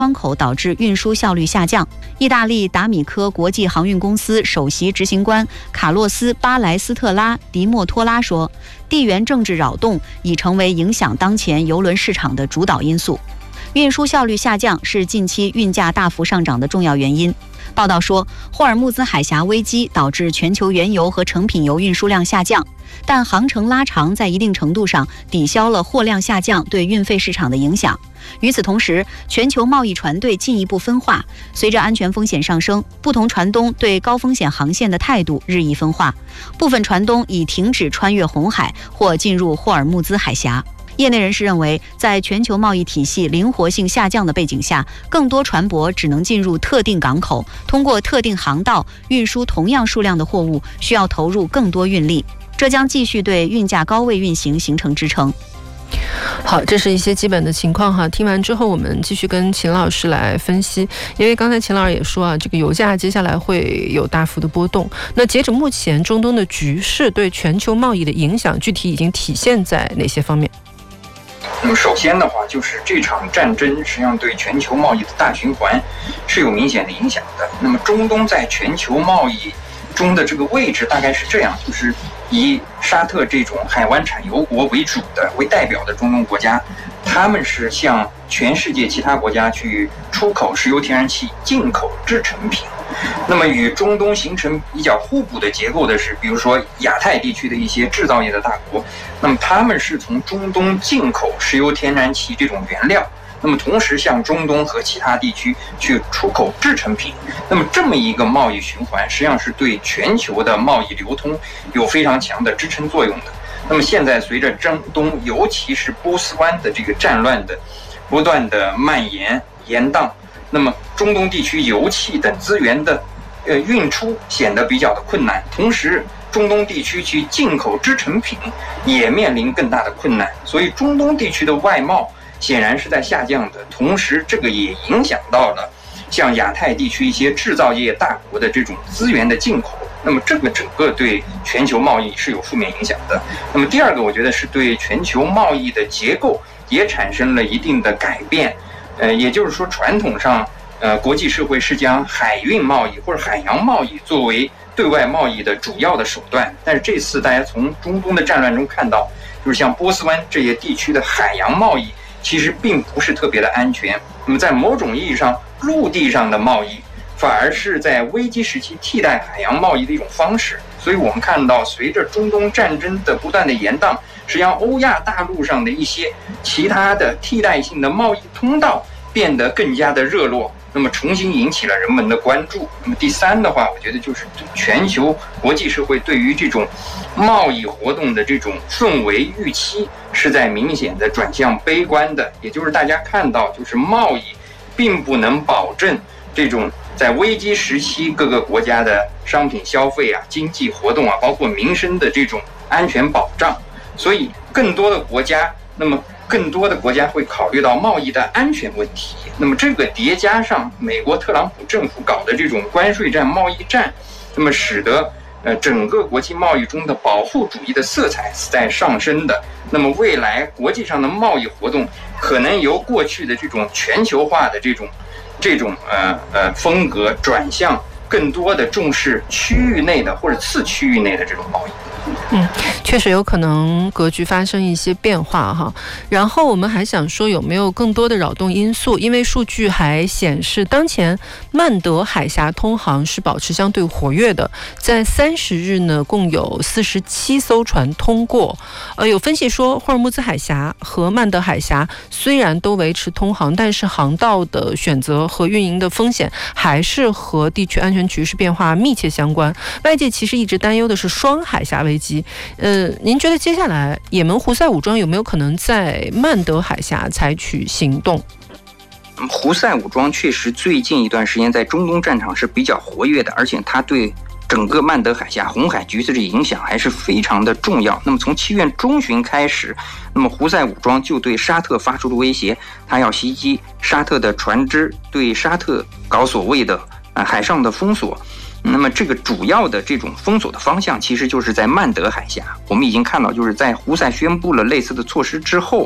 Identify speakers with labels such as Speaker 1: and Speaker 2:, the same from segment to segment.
Speaker 1: 窗口导致运输效率下降。意大利达米科国际航运公司首席执行官卡洛斯·巴莱斯特拉·迪莫托拉说，地缘政治扰动已成为影响当前邮轮市场的主导因素。运输效率下降是近期运价大幅上涨的重要原因。报道说，霍尔木兹海峡危机导致全球原油和成品油运输量下降，但航程拉长在一定程度上抵消了货量下降对运费市场的影响。与此同时，全球贸易船队进一步分化，随着安全风险上升，不同船东对高风险航线的态度日益分化，部分船东已停止穿越红海或进入霍尔木兹海峡。业内人士认为，在全球贸易体系灵活性下降的背景下，更多船舶只能进入特定港口，通过特定航道运输同样数量的货物，需要投入更多运力，这将继续对运价高位运行形成支撑。
Speaker 2: 好，这是一些基本的情况哈。听完之后，我们继续跟秦老师来分析。因为刚才秦老师也说啊，这个油价接下来会有大幅的波动。那截止目前，中东的局势对全球贸易的影响，具体已经体现在哪些方面？
Speaker 3: 那么首先的话，就是这场战争实际上对全球贸易的大循环是有明显的影响的。那么中东在全球贸易中的这个位置大概是这样，就是以沙特这种海湾产油国为代表的中东国家，他们是向全世界其他国家去出口石油天然气，进口制成品。那么与中东形成比较互补的结构的是，比如说亚太地区的一些制造业的大国，那么他们是从中东进口石油天然气这种原料，那么同时向中东和其他地区去出口制成品。那么这么一个贸易循环实际上是对全球的贸易流通有非常强的支撑作用的。那么现在随着中东尤其是波斯湾的这个战乱的不断的蔓延延宕，那么中东地区油气等资源的运出显得比较的困难，同时中东地区去进口制成品也面临更大的困难，所以中东地区的外贸显然是在下降的。同时这个也影响到了像亚太地区一些制造业大国的这种资源的进口，那么这个整个对全球贸易是有负面影响的。那么第二个，我觉得是对全球贸易的结构也产生了一定的改变。也就是说，传统上，国际社会是将海运贸易或者海洋贸易作为对外贸易的主要的手段。但是这次大家从中东的战乱中看到，就是像波斯湾这些地区的海洋贸易其实并不是特别的安全。那么在某种意义上，陆地上的贸易反而是在危机时期替代海洋贸易的一种方式。所以我们看到，随着中东战争的不断的延宕，实际上欧亚大陆上的一些其他的替代性的贸易通道变得更加的热络，那么重新引起了人们的关注。那么第三的话，我觉得就是全球国际社会对于这种贸易活动的这种氛围预期是在明显的转向悲观的。也就是大家看到，就是贸易并不能保证这种在危机时期各个国家的商品消费啊、经济活动啊，包括民生的这种安全保障。所以更多的国家会考虑到贸易的安全问题。那么这个叠加上美国特朗普政府搞的这种关税战、贸易战，那么使得整个国际贸易中的保护主义的色彩是在上升的。那么未来国际上的贸易活动可能由过去的这种全球化的这种风格转向更多的重视区域内的或者次区域内的这种贸易。
Speaker 2: 确实有可能格局发生一些变化哈。然后我们还想说，有没有更多的扰动因素？因为数据还显示，当前曼德海峡通航是保持相对活跃的，在30日呢，共有47艘船通过。有分析说，霍尔木兹海峡和曼德海峡虽然都维持通航，但是航道的选择和运营的风险还是和地区安全局势变化密切相关。外界其实一直担忧的是双海峡危机。您觉得接下来也门胡塞武装有没有可能在曼德海峡采取行动？
Speaker 3: 胡塞武装确实最近一段时间在中东战场是比较活跃的，而且它对整个曼德海峡红海局势的影响还是非常的重要。那么从7月中旬开始，那么胡塞武装就对沙特发出了威胁，他要袭击沙特的船只，对沙特搞所谓的海上的封锁。那么这个主要的这种封锁的方向其实就是在曼德海峡。我们已经看到，就是在胡塞宣布了类似的措施之后，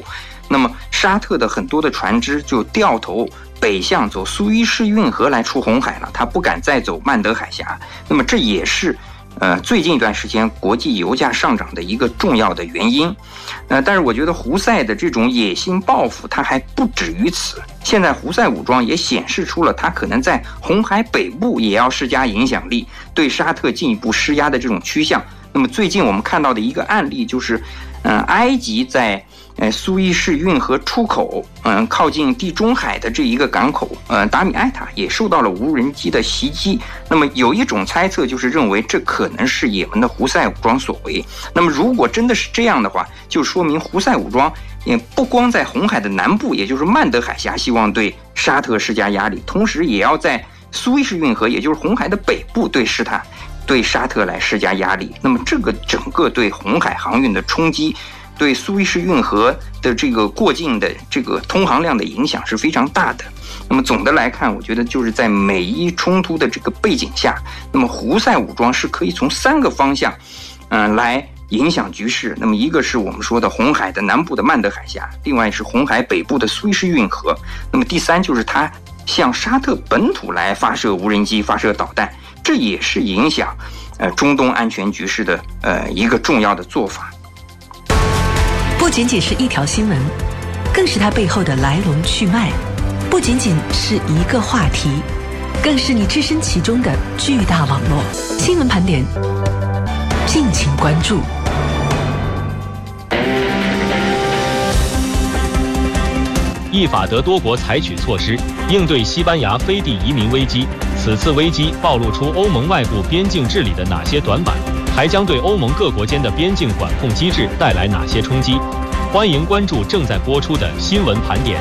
Speaker 3: 那么沙特的很多的船只就掉头北向走苏伊士运河来出红海了，它不敢再走曼德海峡。那么这也是最近一段时间国际油价上涨的一个重要的原因。但是我觉得胡塞的这种野心报复它还不止于此，现在胡塞武装也显示出了它可能在红海北部也要施加影响力，对沙特进一步施压的这种趋向。那么最近我们看到的一个案例就是，埃及在苏伊士运河出口，靠近地中海的这一个港口，达米埃塔也受到了无人机的袭击。那么有一种猜测就是认为这可能是也门的胡塞武装所为。那么如果真的是这样的话，就说明胡塞武装也不光在红海的南部，也就是曼德海峡希望对沙特施加压力，同时也要在苏伊士运河，也就是红海的北部对沙特来施加压力。那么这个整个对红海航运的冲击，对苏伊士运河的这个过境的这个通航量的影响是非常大的。那么总的来看，我觉得就是在美伊冲突的这个背景下，那么胡塞武装是可以从3个方向来影响局势。那么一个是我们说的红海的南部的曼德海峡，另外是红海北部的苏伊士运河，那么第3就是它向沙特本土来发射无人机、发射导弹，这也是影响中东安全局势的一个重要的做法。
Speaker 4: 不仅仅是一条新闻，更是它背后的来龙去脉；不仅仅是一个话题，更是你置身其中的巨大网络。新闻盘点，敬请关注。
Speaker 5: 意法德多国采取措施应对西班牙飞地移民危机，此次危机暴露出欧盟外部边境治理的哪些短板，还将对欧盟各国间的边境管控机制带来哪些冲击？欢迎关注正在播出的新闻盘点。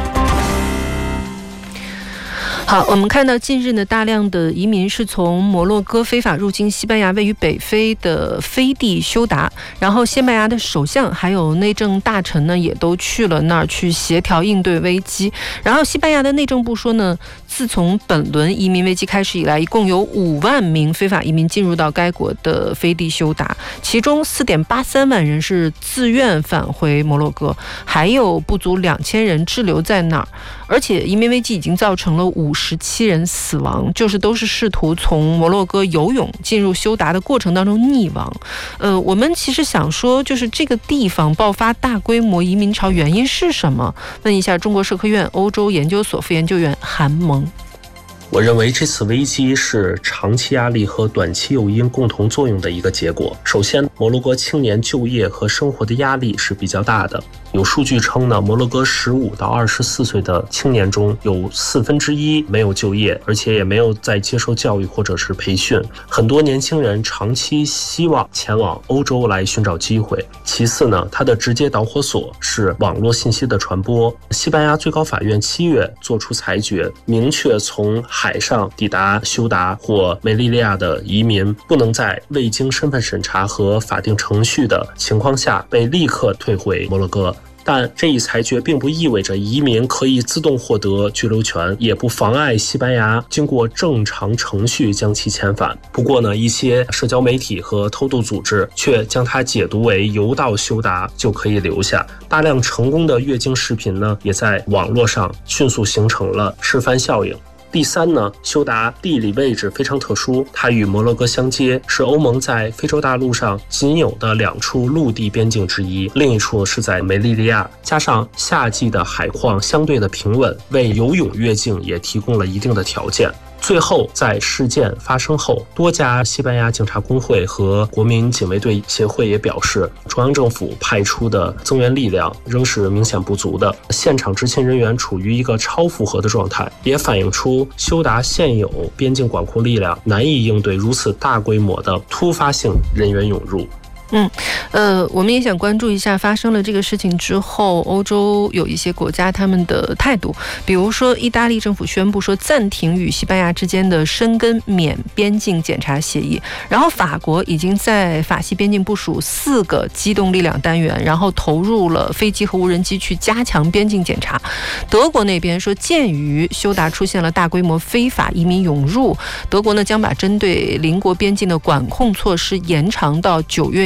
Speaker 2: 好，我们看到近日呢，大量的移民是从摩洛哥非法入境西班牙位于北非的飞地休达，然后西班牙的首相还有内政大臣呢，也都去了那儿去协调应对危机。然后西班牙的内政部说呢，自从本轮移民危机开始以来，一共有5万名非法移民进入到该国的飞地休达，其中4.83万人是自愿返回摩洛哥，还有不足2000人滞留在那儿。而且移民危机已经造成了57人死亡，就是都是试图从摩洛哥游泳进入休达的过程当中溺亡。我们其实想说，就是这个地方爆发大规模移民潮原因是什么？问一下中国社科院欧洲研究所副研究员韩萌。
Speaker 6: 我认为这次危机是长期压力和短期诱因共同作用的一个结果。首先，摩洛哥青年就业和生活的压力是比较大的。有数据称呢，摩洛哥15到24岁的青年中有1/4没有就业，而且也没有在接受教育或者是培训。很多年轻人长期希望前往欧洲来寻找机会。其次呢，它的直接导火索是网络信息的传播。西班牙最高法院7月作出裁决，明确从海上抵达休达或梅利利亚的移民不能在未经身份审查和法定程序的情况下被立刻退回摩洛哥。但这一裁决并不意味着移民可以自动获得居留权，也不妨碍西班牙经过正常程序将其遣返。不过呢，一些社交媒体和偷渡组织却将它解读为游到休达就可以留下。大量成功的越境视频呢，也在网络上迅速形成了示范效应。第3呢，休达地理位置非常特殊，它与摩洛哥相接，是欧盟在非洲大陆上仅有的2处陆地边境之一，另一处是在梅利利亚。加上夏季的海况相对的平稳，为游泳越境也提供了一定的条件。最后，在事件发生后，多家西班牙警察工会和国民警卫队协会也表示，中央政府派出的增援力量仍是明显不足的，现场执勤人员处于一个超负荷的状态，也反映出休达现有边境管控力量难以应对如此大规模的突发性人员涌入。
Speaker 2: 我们也想关注一下发生了这个事情之后，欧洲有一些国家他们的态度。比如说，意大利政府宣布说暂停与西班牙之间的申根免边境检查协议，然后法国已经在法西边境部署4个机动力量单元，然后投入了飞机和无人机去加强边境检查。德国那边说，鉴于休达出现了大规模非法移民涌入，德国呢将把针对邻国边境的管控措施延长到9月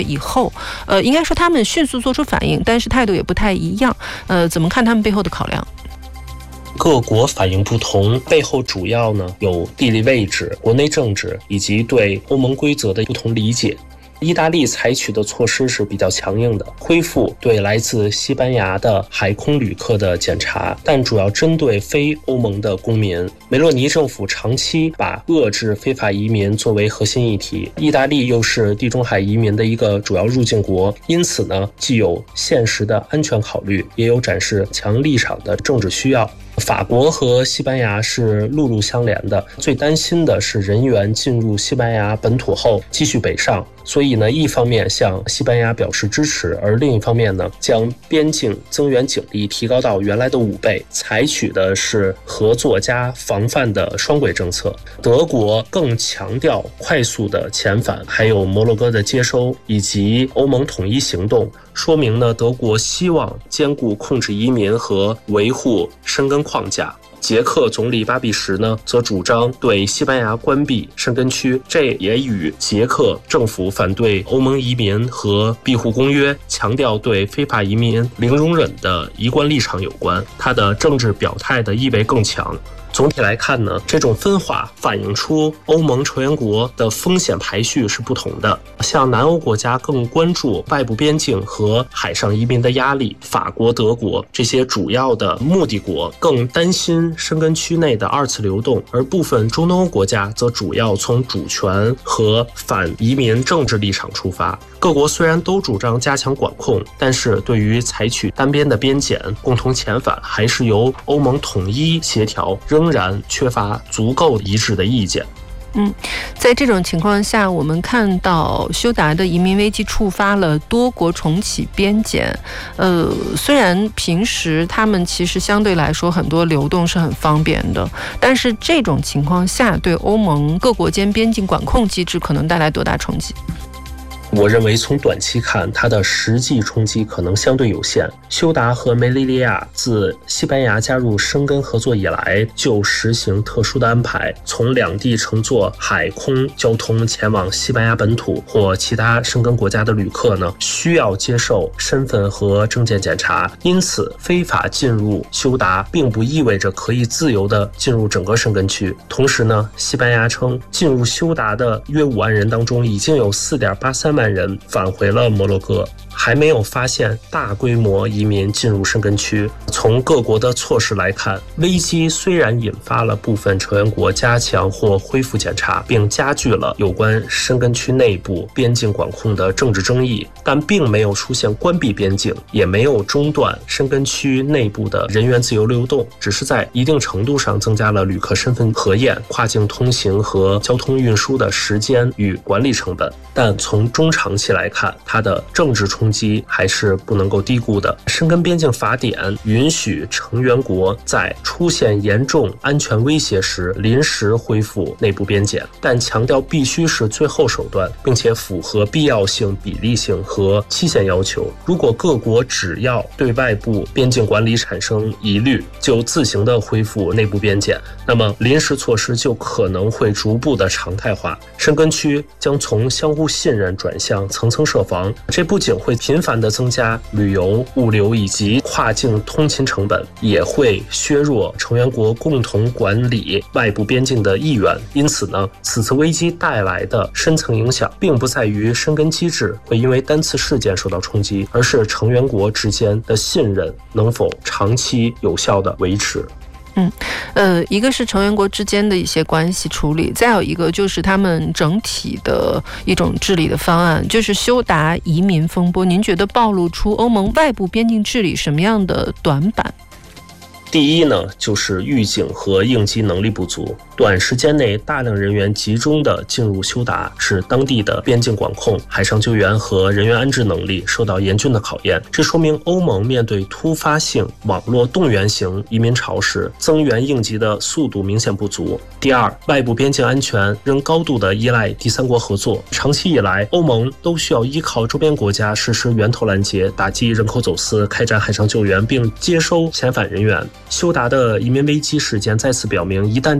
Speaker 2: 以后，应该说他们迅速做出反应，但是态度也不太一样。怎么看他们背后的考量？
Speaker 6: 各国反应不同，背后主要呢有地理位置、国内政治以及对欧盟规则的不同理解。意大利采取的措施是比较强硬的，恢复对来自西班牙的海空旅客的检查，但主要针对非欧盟的公民。梅洛尼政府长期把遏制非法移民作为核心议题，意大利又是地中海移民的一个主要入境国，因此呢，既有现实的安全考虑，也有展示强立场的政治需要。法国和西班牙是陆路相连的，最担心的是人员进入西班牙本土后继续北上，所以呢，一方面向西班牙表示支持，而另一方面呢，将边境增援警力提高到原来的5倍，采取的是合作加防范的双轨政策。德国更强调快速的遣返，还有摩洛哥的接收以及欧盟统一行动，说明呢，德国希望兼顾控制移民和维护申根框架。捷克总理巴比什呢，则主张对西班牙关闭申根区，这也与捷克政府反对欧盟移民和庇护公约，强调对非法移民零容忍的一贯立场有关。他的政治表态的意味更强。总体来看呢，这种分化反映出欧盟成员国的风险排序是不同的。像南欧国家更关注外部边境和海上移民的压力，法国、德国这些主要的目的国更担心申根区内的2次流动，而部分中东欧国家则主要从主权和反移民政治立场出发。各国虽然都主张加强管控，但是对于采取单边的边检、共同遣返，还是由欧盟统一协调，仍然缺乏足够一致的意见。
Speaker 2: 在这种情况下，我们看到休达的移民危机触发了多国重启边检。虽然平时他们其实相对来说很多流动是很方便的，但是这种情况下对欧盟各国间边境管控机制可能带来多大冲击？
Speaker 6: 我认为从短期看，它的实际冲击可能相对有限。休达和梅利利亚自西班牙加入申根合作以来，就实行特殊的安排，从两地乘坐海空交通前往西班牙本土或其他申根国家的旅客呢，需要接受身份和证件检查。因此，非法进入休达并不意味着可以自由地进入整个申根区。同时呢，西班牙称进入休达的约5万人当中，已经有4.83万人返回了摩洛哥，还没有发现大规模移民进入申根区。从各国的措施来看，危机虽然引发了部分成员国加强或恢复检查，并加剧了有关申根区内部边境管控的政治争议，但并没有出现关闭边境，也没有中断申根区内部的人员自由流动，只是在一定程度上增加了旅客身份核验、跨境通行和交通运输的时间与管理成本。但从中长期来看，它的政治冲击还是不能够低估的。申根边境法典允许成员国在出现严重安全威胁时临时恢复内部边检，但强调必须是最后手段，并且符合必要性、比例性和期限要求。如果各国只要对外部边境管理产生疑虑，就自行的恢复内部边检，那么临时措施就可能会逐步的常态化。申根区将从相互信任转向层层设防，这不仅会频繁地增加旅游、物流以及跨境通勤成本，也会削弱成员国共同管理外部边境的意愿。因此呢，此次危机带来的深层影响，并不在于申根机制会因为单次事件受到冲击，而是成员国之间的信任能否长期有效地维持。
Speaker 2: 一个是成员国之间的一些关系处理，再有一个就是他们整体的一种治理的方案，就是休达移民风波。您觉得暴露出欧盟外部边境治理什么样的短板？
Speaker 6: 第一呢，就是预警和应急能力不足，短时间内大量人员集中的进入休达，使当地的边境管控、海上救援和人员安置能力受到严峻的考验。这说明欧盟面对突发性网络动员型移民潮时，增援应急的速度明显不足。第二，外部边境安全仍高度的依赖第三国合作，长期以来，欧盟都需要依靠周边国家实施源头拦截、打击人口走私、开展海上救援，并接收遣返人员。休达的移民危机事件再次表明，一旦第三国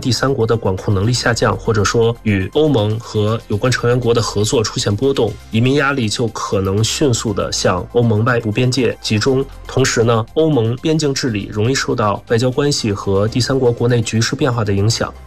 Speaker 6: 的管控能力下降，或者说与欧盟和有关成员国的合作出现波动，移民压力就可能迅速地向欧盟外部边界集中。同时呢，欧盟边境治理容易受到外交关系和第三国国内局势变化的影响，